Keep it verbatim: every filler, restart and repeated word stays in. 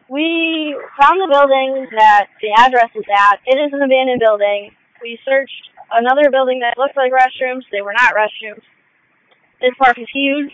We found the building that the address is at. It is an abandoned building. We searched another building that looked like restrooms. They were not restrooms. This park is huge.